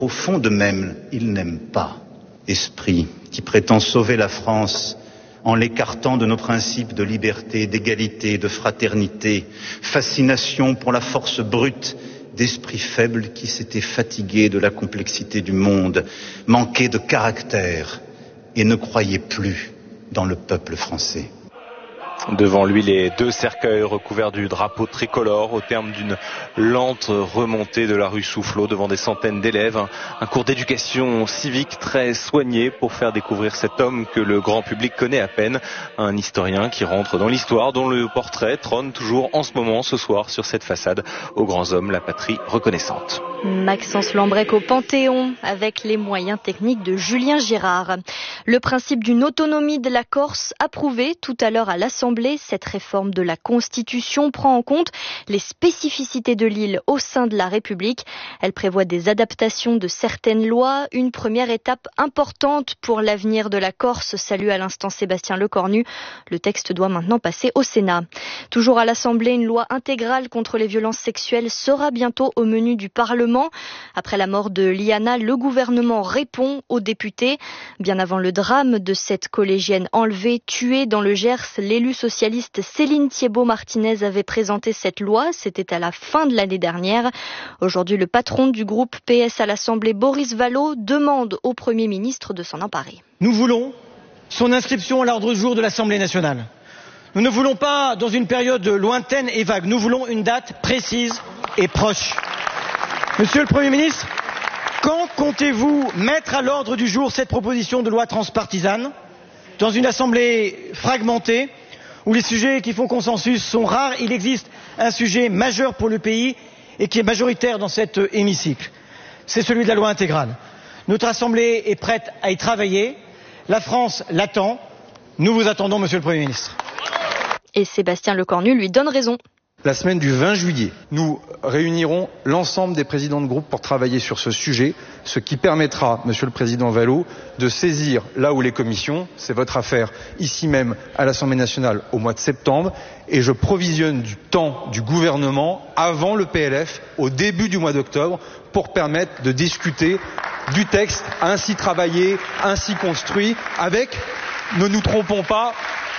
Au fond d'eux-mêmes, ils n'aiment pas. Esprit qui prétend sauver la France en l'écartant de nos principes de liberté, d'égalité, de fraternité, fascination pour la force brute d'esprits faibles qui s'étaient fatigués de la complexité du monde, manquaient de caractère et ne croyaient plus dans le peuple français. Devant lui, les deux cercueils recouverts du drapeau tricolore au terme d'une lente remontée de la rue Soufflot devant des centaines d'élèves. Un cours d'éducation civique très soigné pour faire découvrir cet homme que le grand public connaît à peine. Un historien qui rentre dans l'histoire dont le portrait trône toujours en ce moment, ce soir, sur cette façade aux grands hommes, la patrie reconnaissante. Maxence Lambrec au Panthéon avec les moyens techniques de Julien Girard. Le principe d'une autonomie de la Corse approuvé tout à l'heure à l'Assemblée. Cette réforme de la Constitution prend en compte les spécificités de l'île au sein de la République. Elle prévoit des adaptations de certaines lois. Une première étape importante pour l'avenir de la Corse, salue à l'instant Sébastien Lecornu. Le texte doit maintenant passer au Sénat. Toujours à l'Assemblée, une loi intégrale contre les violences sexuelles sera bientôt au menu du Parlement. Après la mort de Liana, le gouvernement répond aux députés. Bien avant le drame de cette collégienne enlevée, tuée dans le Gers, l'élu socialiste Céline Thiébaut-Martinez avait présenté cette loi. C'était à la fin de l'année dernière. Aujourd'hui, le patron du groupe PS à l'Assemblée, Boris Vallaud, demande au Premier ministre de s'en emparer. Nous voulons son inscription à l'ordre du jour de l'Assemblée nationale. Nous ne voulons pas dans une période lointaine et vague. Nous voulons une date précise et proche. Monsieur le Premier ministre, quand comptez-vous mettre à l'ordre du jour cette proposition de loi transpartisane dans une assemblée fragmentée où les sujets qui font consensus sont rares? Il existe un sujet majeur pour le pays et qui est majoritaire dans cet hémicycle. C'est celui de la loi intégrale. Notre assemblée est prête à y travailler. La France l'attend. Nous vous attendons, monsieur le Premier ministre. Et Sébastien Lecornu lui donne raison. La semaine du 20 juillet, nous réunirons l'ensemble des présidents de groupe pour travailler sur ce sujet, ce qui permettra, Monsieur le Président Vallaud, de saisir là où les commissions, c'est votre affaire, ici même à l'Assemblée nationale au mois de septembre, et je provisionne du temps du gouvernement avant le PLF, au début du mois d'octobre, pour permettre de discuter du texte ainsi travaillé, ainsi construit, avec, ne nous trompons pas,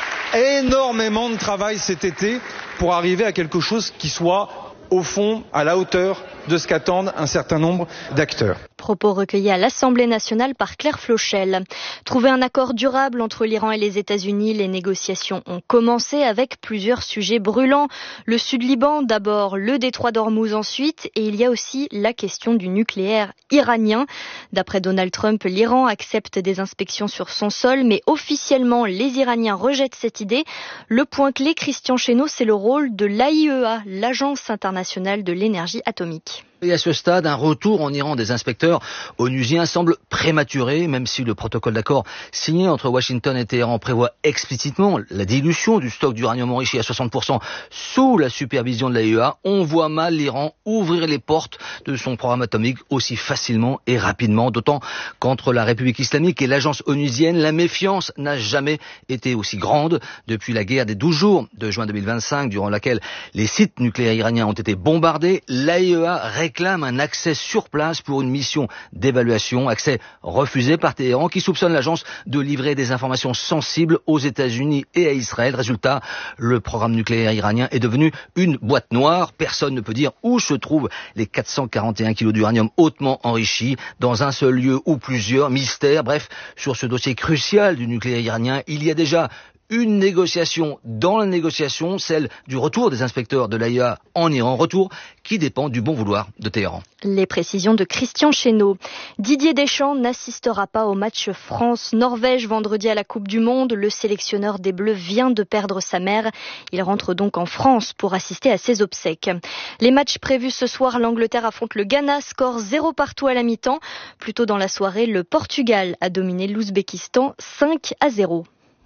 énormément de travail cet été pour arriver à quelque chose qui soit, au fond, à la hauteur de ce qu'attendent un certain nombre d'acteurs. Propos recueillis à l'Assemblée nationale par Claire Flochel. Trouver un accord durable entre l'Iran et les États-Unis, les négociations ont commencé avec plusieurs sujets brûlants. Le Sud-Liban d'abord, le détroit d'Ormuz ensuite, et il y a aussi la question du nucléaire iranien. D'après Donald Trump, l'Iran accepte des inspections sur son sol, mais officiellement, les Iraniens rejettent cette idée. Le point clé, Christian Chesneau, c'est le rôle de l'AIEA, l'Agence internationale de l'énergie atomique. Et à ce stade, un retour en Iran des inspecteurs onusiens semble prématuré, même si le protocole d'accord signé entre Washington et Téhéran prévoit explicitement la dilution du stock d'uranium enrichi à 60% sous la supervision de l'AIEA. On voit mal l'Iran ouvrir les portes de son programme atomique aussi facilement et rapidement, d'autant qu'entre la République islamique et l'agence onusienne, la méfiance n'a jamais été aussi grande depuis la guerre des 12 jours de juin 2025, durant laquelle les sites nucléaires iraniens ont été bombardés. L'AIEA réclame un accès sur place pour une mission d'évaluation, accès refusé par Téhéran qui soupçonne l'agence de livrer des informations sensibles aux États-Unis et à Israël. Résultat, le programme nucléaire iranien est devenu une boîte noire. Personne ne peut dire où se trouvent les 441 kilos d'uranium hautement enrichi, dans un seul lieu ou plusieurs. Mystère. Bref, sur ce dossier crucial du nucléaire iranien, il y a déjà une négociation dans la négociation, celle du retour des inspecteurs de l'AIEA en Iran, retour qui dépend du bon vouloir de Téhéran. Les précisions de Christian Chesneau. Didier Deschamps n'assistera pas au match France-Norvège vendredi à la Coupe du Monde. Le sélectionneur des Bleus vient de perdre sa mère. Il rentre donc en France pour assister à ses obsèques. Les matchs prévus ce soir, l'Angleterre affronte le Ghana, score 0-0 à la mi-temps. Plus tôt dans la soirée, le Portugal a dominé l'Ouzbékistan 5-0.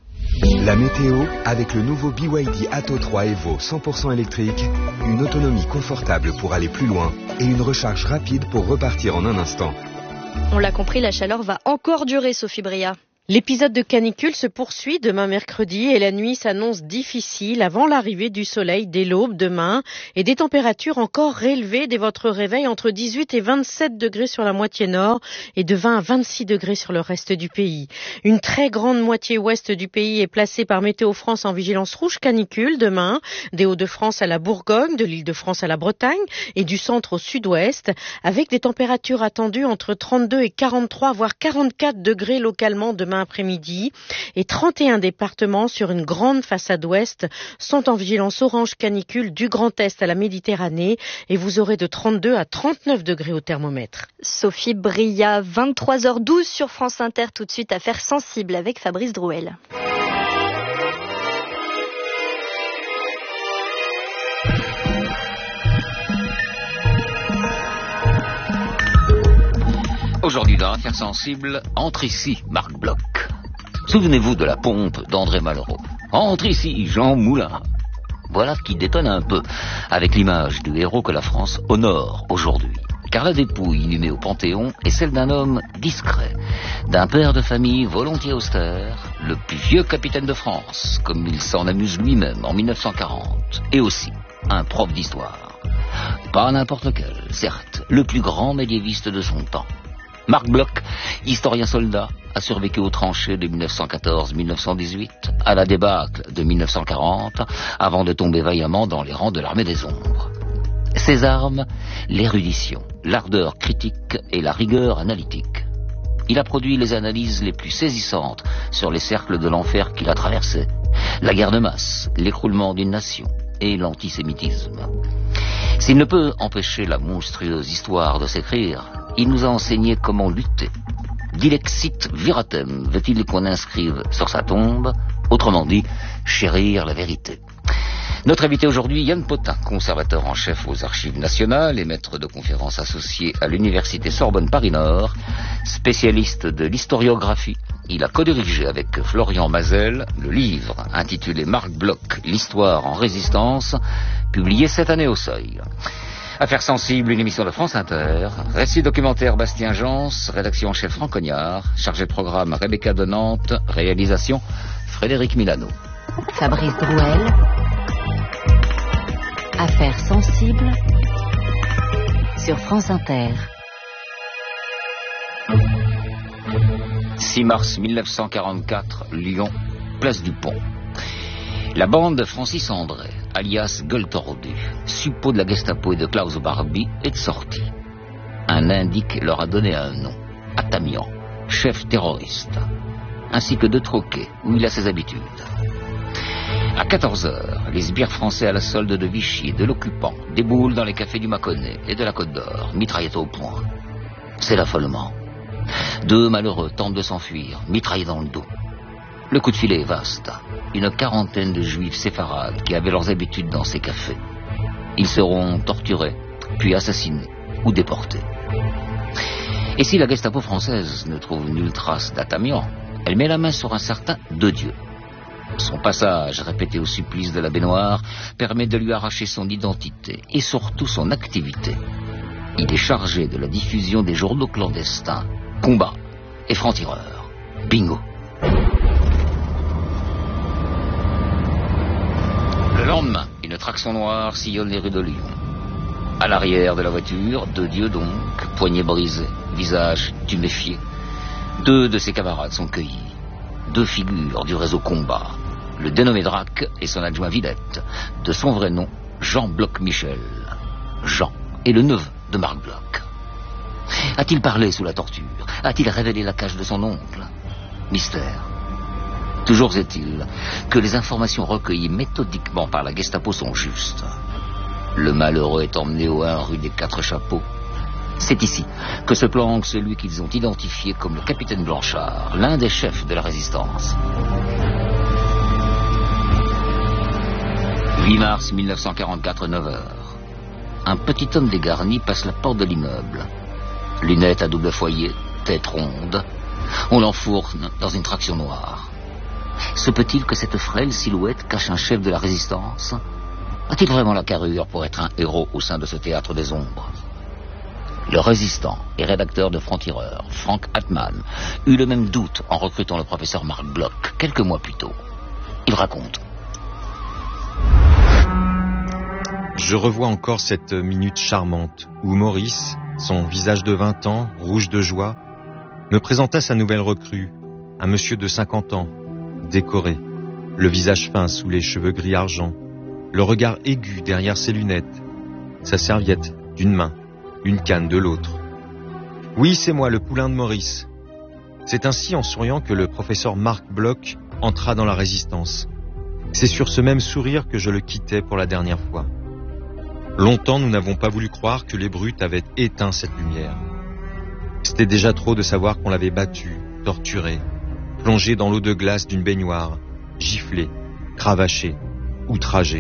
La météo avec le nouveau BYD Atto 3 Evo 100% électrique, une autonomie confortable pour aller plus loin et une recharge rapide pour repartir en un instant. On l'a compris, la chaleur va encore durer, Sophie Bria. L'épisode de canicule se poursuit demain mercredi et la nuit s'annonce difficile avant l'arrivée du soleil dès l'aube demain et des températures encore rélevées dès votre réveil entre 18 et 27 degrés sur la moitié nord et de 20 à 26 degrés sur le reste du pays. Une très grande moitié ouest du pays est placée par Météo France en vigilance rouge canicule demain, des Hauts-de-France à la Bourgogne, de l'Île-de-France à la Bretagne et du centre au sud-ouest, avec des températures attendues entre 32 et 43 voire 44 degrés localement demain après-midi, et 31 départements sur une grande façade ouest sont en vigilance orange canicule du Grand Est à la Méditerranée et vous aurez de 32 à 39 degrés au thermomètre. Sophie Bria, 23h12 sur France Inter, tout de suite Affaires sensibles avec Fabrice Drouel. Aujourd'hui dans Affaires sensibles, entre ici, Marc Bloch. Souvenez-vous de la pompe d'André Malraux. Entre ici, Jean Moulin. Voilà qui détonne un peu avec l'image du héros que la France honore aujourd'hui. Car la dépouille inhumée au Panthéon est celle d'un homme discret, d'un père de famille volontiers austère, le plus vieux capitaine de France, comme il s'en amuse lui-même en 1940, et aussi un prof d'histoire. Pas n'importe lequel, certes, le plus grand médiéviste de son temps. Marc Bloch, historien soldat, a survécu aux tranchées de 1914-1918, à la débâcle de 1940, avant de tomber vaillamment dans les rangs de l'armée des ombres. Ses armes, l'érudition, l'ardeur critique et la rigueur analytique. Il a produit les analyses les plus saisissantes sur les cercles de l'enfer qu'il a traversés, la guerre de masse, l'écroulement d'une nation et l'antisémitisme. S'il ne peut empêcher la monstrueuse histoire de s'écrire, il nous a enseigné comment lutter. Dilexit viratem, veut-il qu'on inscrive sur sa tombe, autrement dit, chérir la vérité. Notre invité aujourd'hui, Yann Potin, conservateur en chef aux Archives nationales et maître de conférences associé à l'Université Sorbonne Paris-Nord, spécialiste de l'historiographie. Il a co-dirigé avec Florian Mazel le livre intitulé Marc Bloch, l'histoire en résistance, publié cette année au Seuil. Affaires sensibles, une émission de France Inter, récit documentaire Bastien Jans, rédaction en chef Franck Cognard, chargé de programme Rebecca de Nantes, réalisation Frédéric Milano. Fabrice Drouel, Affaires sensibles sur France Inter. 6 mars 1944, Lyon, place du Pont. La bande de Francis André, alias Gueule Tordue, suppôt de la Gestapo et de Klaus Barbie, est de sortie. Un indique leur a donné un nom, Atamian, chef terroriste, ainsi que 2 troquets, où il a ses habitudes. À 14h, les sbires français à la solde de Vichy et de l'occupant déboulent dans les cafés du Mâconnais et de la Côte d'Or, mitraillettes au poing. C'est l'affolement. 2 malheureux tentent de s'enfuir, mitraillés dans le dos. Le coup de filet est vaste. Une quarantaine de juifs séfarades qui avaient leurs habitudes dans ces cafés. Ils seront torturés, puis assassinés ou déportés. Et si la Gestapo française ne trouve nulle trace d'Atamian, elle met la main sur un certain Dedieu. Son passage, répété au supplice de la baignoire, permet de lui arracher son identité et surtout son activité. Il est chargé de la diffusion des journaux clandestins, Combat et Franc-Tireur. Bingo. Le lendemain, une traction noire sillonne les rues de Lyon. À l'arrière de la voiture, Dedieu donc, poignet brisé, visage tuméfié. 2 de ses camarades sont cueillis. 2 figures du réseau Combat, le dénommé Drac et son adjoint Villette, de son vrai nom, Jean Bloch Michel. Jean est le neveu de Marc Bloch. A-t-il parlé sous la torture? A-t-il révélé la cache de son oncle? Mystère. Toujours est-il que les informations recueillies méthodiquement par la Gestapo sont justes. Le malheureux est emmené au 1 rue des 4 Chapeaux. C'est ici que se planque celui qu'ils ont identifié comme le capitaine Blanchard, l'un des chefs de la résistance. 8 mars 1944, 9h. Un petit homme dégarni passe la porte de l'immeuble. Lunettes à double foyer, tête ronde. On l'enfourne dans une traction noire. Se peut-il que cette frêle silhouette cache un chef de la résistance? A-t-il vraiment la carrure pour être un héros au sein de ce théâtre des ombres? Le résistant et rédacteur de Franc-Tireur, Frank Hartmann, eut le même doute en recrutant le professeur Marc Bloch quelques mois plus tôt. Il raconte. Je revois encore cette minute charmante où Maurice, son visage de 20 ans, rouge de joie, me présenta sa nouvelle recrue, un monsieur de 50 ans, décoré, le visage fin sous les cheveux gris argent, le regard aigu derrière ses lunettes, sa serviette d'une main, une canne de l'autre. Oui, c'est moi, le poulain de Maurice. C'est ainsi en souriant que le professeur Marc Bloch entra dans la résistance. C'est sur ce même sourire que je le quittais pour la dernière fois. Longtemps, nous n'avons pas voulu croire que les brutes avaient éteint cette lumière. C'était déjà trop de savoir qu'on l'avait battu, torturé, plongé dans l'eau de glace d'une baignoire, giflé, cravaché, outragé.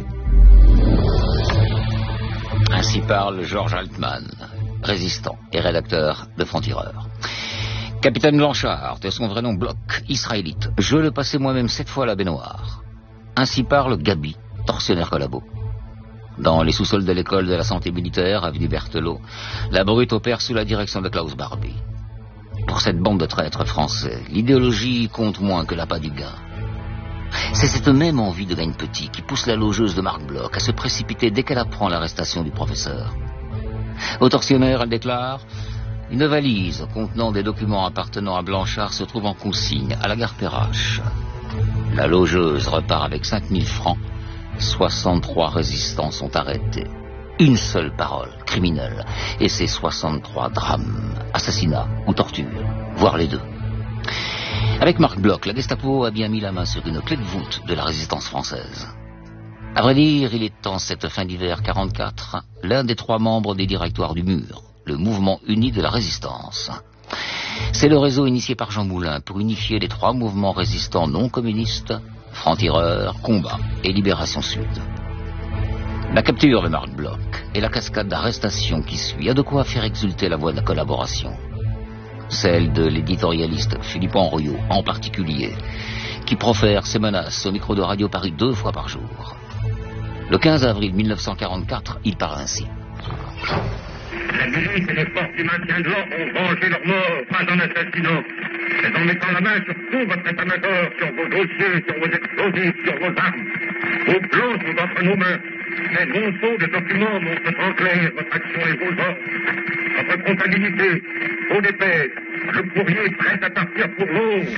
Ainsi parle Georges Hartmann, résistant et rédacteur de Franc-Tireur. Capitaine Blanchard, de son vrai nom Bloch, israélite. Je le passais moi-même 7 fois à la baignoire. Ainsi parle Gabi, tortionnaire collabo. Dans les sous-sols de l'école de la santé militaire, avenue Berthelot, la brute opère sous la direction de Klaus Barbie. Pour cette bande de traîtres français, l'idéologie compte moins que l'appât du gain. C'est cette même envie de gagne petit qui pousse la logeuse de Marc Bloch à se précipiter dès qu'elle apprend l'arrestation du professeur. Au tortionnaire, elle déclare « Une valise contenant des documents appartenant à Blanchard se trouve en consigne à la gare Perrache. » La logeuse repart avec 5000 francs. 63 résistants sont arrêtés. Une seule parole, criminel. Et c'est 63 drames, assassinat ou torture, voire les deux. Avec Marc Bloch, la Gestapo a bien mis la main sur une clé de voûte de la résistance française. À vrai dire, il est en cette fin d'hiver 44, l'un des 3 membres des directoires du Mur, le mouvement uni de la résistance. C'est le réseau initié par Jean Moulin pour unifier les 3 mouvements résistants non communistes, Franc-Tireur, Combat et Libération Sud. La capture de Marc Bloch et la cascade d'arrestations qui suit a de quoi faire exulter la voix de la collaboration. Celle de l'éditorialiste Philippe Henriot en particulier, qui profère ses menaces au micro de Radio Paris 2 fois par jour. Le 15 avril 1944, il parle ainsi. La milice et les forces du maintien de l'ordre ont vengé leur mort, pas en assassinant, mais en mettant la main sur tout votre état-major, sur vos dossiers, sur vos explosifs, sur vos armes. Vos plans sont entre nos mains. Les monceaux de documents montrent en clair votre action et vos ordres. Votre comptabilité, vos dépêches, le courrier prêt à partir pour Londres.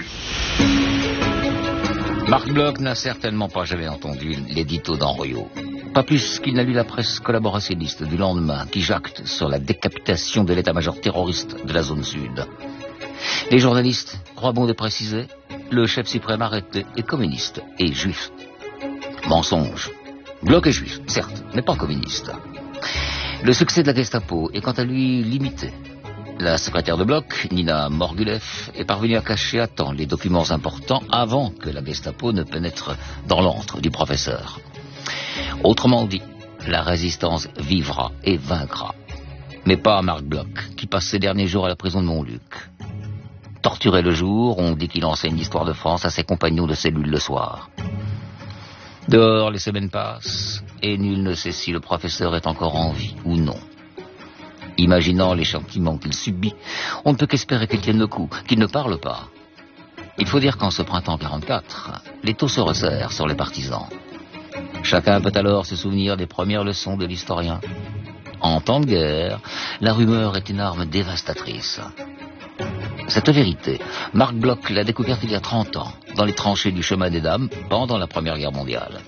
Marc Bloch n'a certainement pas jamais entendu l'édito d'Henriot. Pas plus qu'il n'a lu la presse collaborationniste du lendemain qui jacte sur la décapitation de l'état-major terroriste de la zone sud. Les journalistes croient bon de préciser, le chef suprême arrêté est communiste et juif. Mensonge. Bloch est juif, certes, mais pas communiste. Le succès de la Gestapo est quant à lui limité. La secrétaire de Bloch, Nina Morguleff, est parvenue à cacher à temps les documents importants avant que la Gestapo ne pénètre dans l'antre du professeur. Autrement dit, la résistance vivra et vaincra. Mais pas Marc Bloch, qui passe ses derniers jours à la prison de Montluc. Torturé le jour, on dit qu'il enseigne l'histoire de France à ses compagnons de cellule le soir. Dehors, les semaines passent, et nul ne sait si le professeur est encore en vie ou non. Imaginant les châtiments qu'il subit, on ne peut qu'espérer qu'il tienne le coup, qu'il ne parle pas. Il faut dire qu'en ce printemps 44, les taux se resserrent sur les partisans. Chacun peut alors se souvenir des premières leçons de l'historien. En temps de guerre, la rumeur est une arme dévastatrice. Cette vérité, Marc Bloch l'a découverte il y a 30 ans, dans les tranchées du chemin des dames, pendant la Première Guerre mondiale.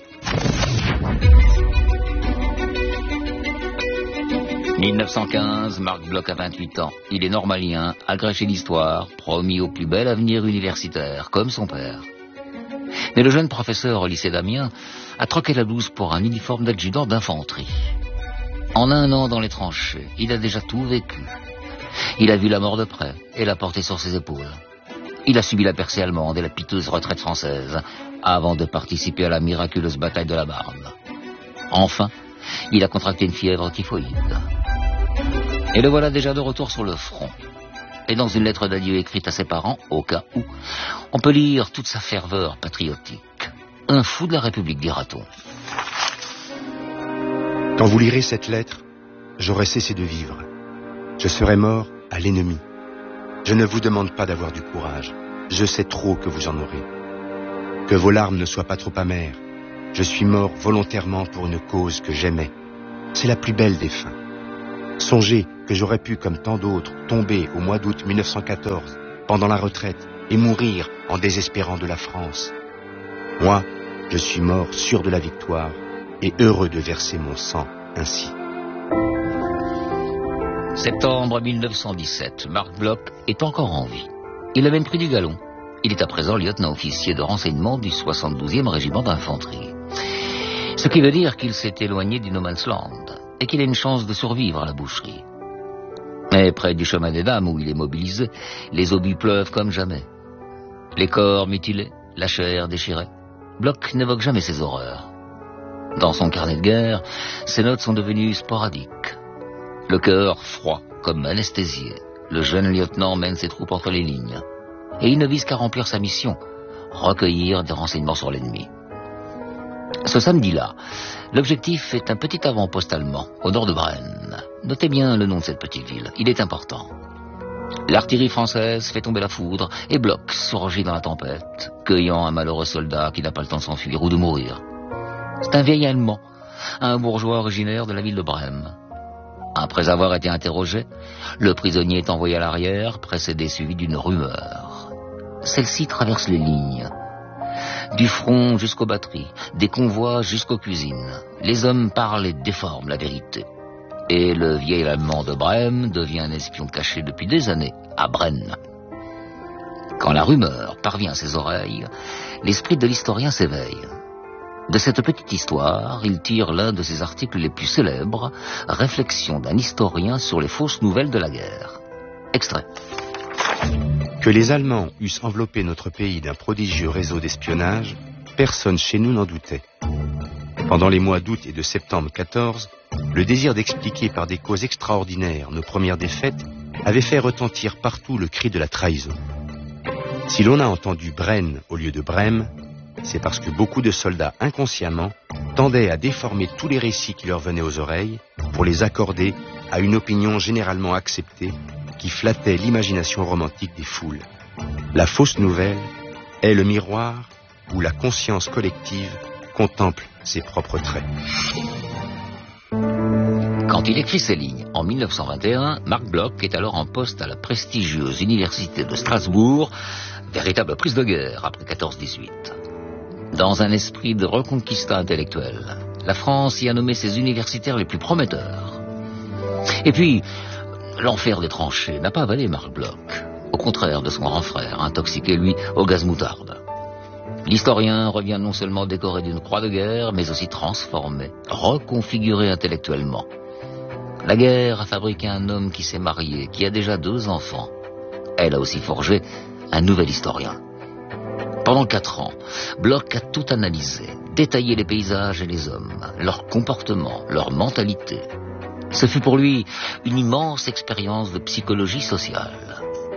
1915, Marc Bloch a 28 ans. Il est normalien, agrégé d'histoire, promis au plus bel avenir universitaire, comme son père. Mais le jeune professeur au lycée d'Amiens a troqué la blouse pour un uniforme d'adjudant d'infanterie. En 1 an dans les tranchées, il a déjà tout vécu. Il a vu la mort de près et l'a portée sur ses épaules. Il a subi la percée allemande et la piteuse retraite française, avant de participer à la miraculeuse bataille de la Marne. Enfin, il a contracté une fièvre typhoïde. Et le voilà déjà de retour sur le front. Et dans une lettre d'adieu écrite à ses parents, au cas où, on peut lire toute sa ferveur patriotique. Un fou de la République, dira-t-on. Quand vous lirez cette lettre, j'aurai cessé de vivre. Je serais mort à l'ennemi. Je ne vous demande pas d'avoir du courage. Je sais trop que vous en aurez. Que vos larmes ne soient pas trop amères. Je suis mort volontairement pour une cause que j'aimais. C'est la plus belle des fins. Songez que j'aurais pu, comme tant d'autres, tomber au mois d'août 1914, pendant la retraite, et mourir en désespérant de la France. Moi, je suis mort sûr de la victoire et heureux de verser mon sang ainsi. Septembre 1917, Marc Bloch est encore en vie. Il a même pris du galon. Il est à présent lieutenant-officier de renseignement du 72e régiment d'infanterie. Ce qui veut dire qu'il s'est éloigné du no man's land et qu'il a une chance de survivre à la boucherie. Mais près du chemin des dames où il est mobilisé, les obus pleuvent comme jamais. Les corps mutilés, la chair déchirée. Bloch n'évoque jamais ces horreurs. Dans son carnet de guerre, ses notes sont devenues sporadiques. Le cœur froid, comme anesthésié, le jeune lieutenant mène ses troupes entre les lignes. Et il ne vise qu'à remplir sa mission, recueillir des renseignements sur l'ennemi. Ce samedi-là, l'objectif est un petit avant-poste allemand, au nord de Brenne. Notez bien le nom de cette petite ville, il est important. L'artillerie française fait tomber la foudre et Bloch surgit dans la tempête, cueillant un malheureux soldat qui n'a pas le temps de s'enfuir ou de mourir. C'est un vieil Allemand, un bourgeois originaire de la ville de Brême. Après avoir été interrogé, le prisonnier est envoyé à l'arrière, précédé suivi d'une rumeur. Celle-ci traverse les lignes. Du front jusqu'aux batteries, des convois jusqu'aux cuisines. Les hommes parlent et déforment la vérité. Et le vieil Allemand de Brême devient un espion caché depuis des années à Brenne. Quand la rumeur parvient à ses oreilles, l'esprit de l'historien s'éveille. De cette petite histoire, il tire l'un de ses articles les plus célèbres, Réflexions d'un historien sur les fausses nouvelles de la guerre. Extrait. Que les Allemands eussent enveloppé notre pays d'un prodigieux réseau d'espionnage, personne chez nous n'en doutait. Pendant les mois d'août et de septembre 14, le désir d'expliquer par des causes extraordinaires nos premières défaites avait fait retentir partout le cri de la trahison. Si l'on a entendu Brenne au lieu de Brême, c'est parce que beaucoup de soldats inconsciemment tendaient à déformer tous les récits qui leur venaient aux oreilles pour les accorder à une opinion généralement acceptée qui flattait l'imagination romantique des foules. La fausse nouvelle est le miroir où la conscience collective contemple ses propres traits. Quand il écrit ces lignes en 1921, Marc Bloch est alors en poste à la prestigieuse université de Strasbourg, véritable prise de guerre après 14-18. Dans un esprit de reconquista intellectuelle, la France y a nommé ses universitaires les plus prometteurs. Et puis, l'enfer des tranchées n'a pas avalé Marc Bloch, au contraire de son grand frère, intoxiqué lui au gaz moutarde. L'historien revient non seulement décoré d'une croix de guerre, mais aussi transformé, reconfiguré intellectuellement. La guerre a fabriqué un homme qui s'est marié, qui a déjà 2 enfants. Elle a aussi forgé un nouvel historien. Pendant 4 ans, Bloch a tout analysé, détaillé les paysages et les hommes, leur comportement, leur mentalité. Ce fut pour lui une immense expérience de psychologie sociale.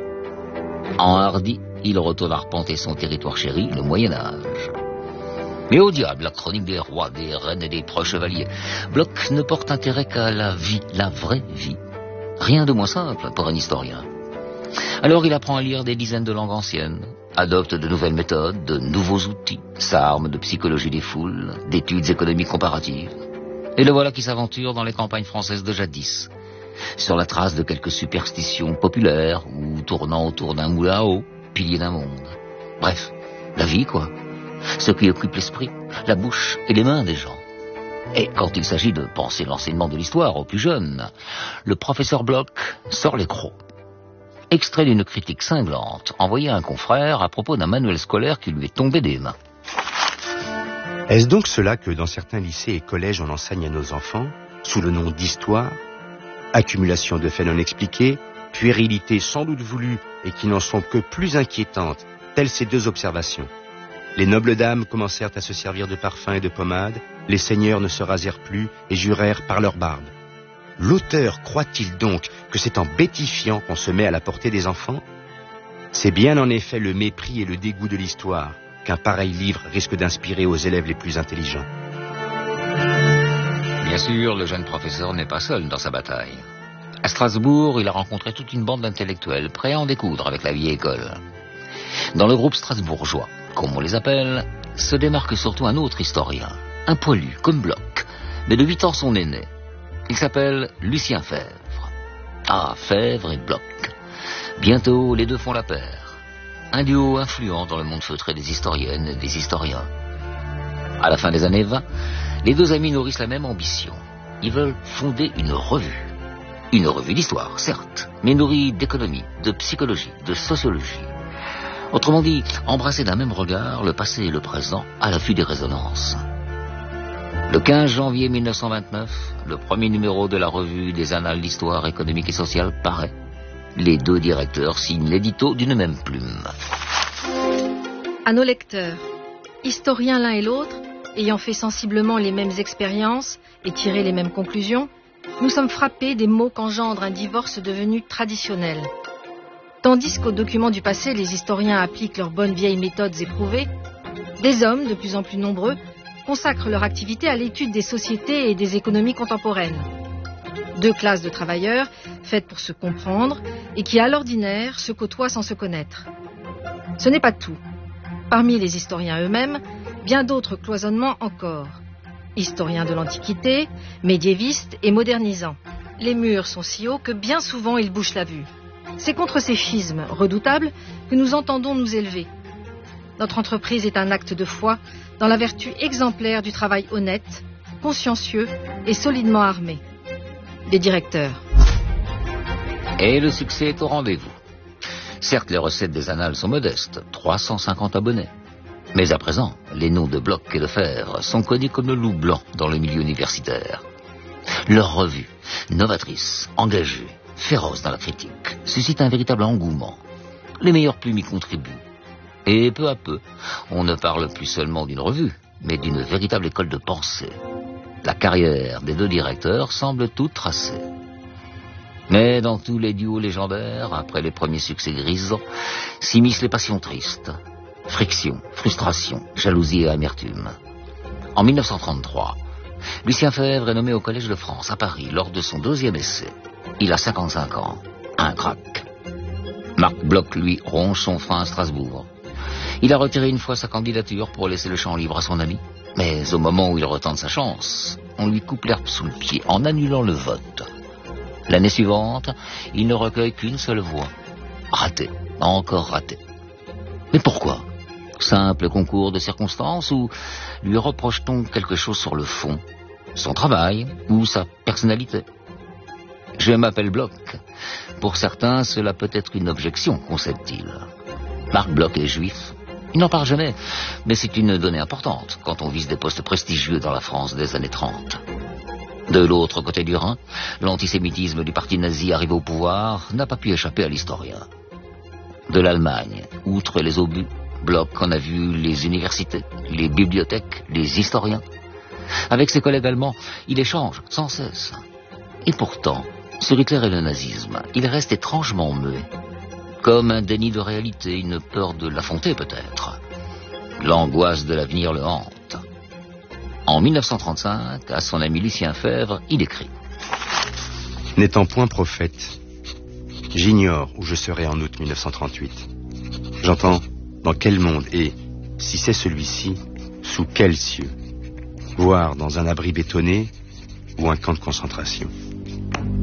Enhardi, il retourne arpenter son territoire chéri, le Moyen-Âge. Mais au diable, la chronique des rois, des reines et des preux chevaliers. Bloch ne porte intérêt qu'à la vie, la vraie vie. Rien de moins simple pour un historien. Alors il apprend à lire des dizaines de langues anciennes, adopte de nouvelles méthodes, de nouveaux outils, s'arme de psychologie des foules, d'études économiques comparatives. Et le voilà qui s'aventure dans les campagnes françaises de jadis, sur la trace de quelques superstitions populaires ou tournant autour d'un moulin à eau, pilier d'un monde. Bref, la vie quoi. Ce qui occupe l'esprit, la bouche et les mains des gens. Et quand il s'agit de penser l'enseignement de l'histoire aux plus jeunes, le professeur Bloch sort les crocs. Extrait d'une critique cinglante envoyée à un confrère à propos d'un manuel scolaire qui lui est tombé des mains. Est-ce donc cela que dans certains lycées et collèges on enseigne à nos enfants, sous le nom d'histoire, accumulation de faits non expliqués, puérilité sans doute voulue et qui n'en sont que plus inquiétantes, telles ces 2 observations. Les nobles dames commencèrent à se servir de parfums et de pommades, les seigneurs ne se rasèrent plus et jurèrent par leur barbe. L'auteur croit-il donc que c'est en bêtifiant qu'on se met à la portée des enfants? C'est bien en effet le mépris et le dégoût de l'histoire qu'un pareil livre risque d'inspirer aux élèves les plus intelligents. Bien sûr, le jeune professeur n'est pas seul dans sa bataille. À Strasbourg, il a rencontré toute une bande d'intellectuels prêts à en découdre avec la vieille école. Dans le groupe strasbourgeois, comme on les appelle, se démarque surtout un autre historien, un poilu comme Bloch, mais de 8 ans son aîné. Il s'appelle Lucien Febvre. Ah, Febvre et Bloch. Bientôt, les deux font la paire. Un duo influent dans le monde feutré des historiennes et des historiens. À la fin des années 20, les deux amis nourrissent la même ambition. Ils veulent fonder une revue. Une revue d'histoire, certes, mais nourrie d'économie, de psychologie, de sociologie. Autrement dit, embrasser d'un même regard le passé et le présent à l'affût des résonances. Le 15 janvier 1929, le premier numéro de la revue des Annales d'histoire économique et sociale paraît. Les deux directeurs signent l'édito d'une même plume. À nos lecteurs, historiens l'un et l'autre, ayant fait sensiblement les mêmes expériences et tiré les mêmes conclusions, nous sommes frappés des maux qu'engendre un divorce devenu traditionnel. Tandis qu'aux documents du passé, les historiens appliquent leurs bonnes vieilles méthodes éprouvées, des hommes, de plus en plus nombreux, consacrent leur activité à l'étude des sociétés et des économies contemporaines. Deux classes de travailleurs, faites pour se comprendre, et qui, à l'ordinaire, se côtoient sans se connaître. Ce n'est pas tout. Parmi les historiens eux-mêmes, bien d'autres cloisonnements encore. Historiens de l'Antiquité, médiévistes et modernisants. Les murs sont si hauts que bien souvent ils bouchent la vue. C'est contre ces schismes redoutables que nous entendons nous élever. Notre entreprise est un acte de foi dans la vertu exemplaire du travail honnête, consciencieux et solidement armé. Les directeurs. Et le succès est au rendez-vous. Certes, les recettes des Annales sont modestes, 350 abonnés. Mais à présent, les noms de Bloch et de Febvre sont connus comme le loup blanc dans le milieu universitaire. Leur revue, novatrice, engagée, féroce dans la critique, suscite un véritable engouement. Les meilleures plumes y contribuent. Et peu à peu, on ne parle plus seulement d'une revue, mais d'une véritable école de pensée. La carrière des deux directeurs semble toute tracée. Mais dans tous les duos légendaires, après les premiers succès grisants, s'immiscent les passions tristes. Friction, frustration, jalousie et amertume. En 1933, Lucien Febvre est nommé au Collège de France, à Paris, lors de son 2e essai. Il a 55 ans, un crack. Marc Bloch, lui, ronge son frein à Strasbourg. Il a retiré une fois sa candidature pour laisser le champ libre à son ami. Mais au moment où il retente sa chance, on lui coupe l'herbe sous le pied en annulant le vote. L'année suivante, il ne recueille qu'une seule voix. Raté, encore raté. Mais pourquoi ? Simple concours de circonstances ou lui reproche-t-on quelque chose sur le fond ? Son travail ou sa personnalité ? Je m'appelle Bloch. Pour certains, cela peut être une objection, concède-t-il. Marc Bloch est juif. Il n'en parle jamais, mais c'est une donnée importante quand on vise des postes prestigieux dans la France des années 30. De l'autre côté du Rhin, l'antisémitisme du parti nazi arrivé au pouvoir n'a pas pu échapper à l'historien. De l'Allemagne, outre les obus, Bloch en a vu les universités, les bibliothèques, les historiens. Avec ses collègues allemands, il échange sans cesse. Et pourtant, sur Hitler et le nazisme, il reste étrangement muet. Comme un déni de réalité, une peur de l'affronter peut-être. L'angoisse de l'avenir le hante. En 1935, à son ami Lucien Febvre, il écrit « N'étant point prophète, j'ignore où je serai en août 1938. J'entends dans quel monde et, si c'est celui-ci, sous quels cieux, voire dans un abri bétonné ou un camp de concentration.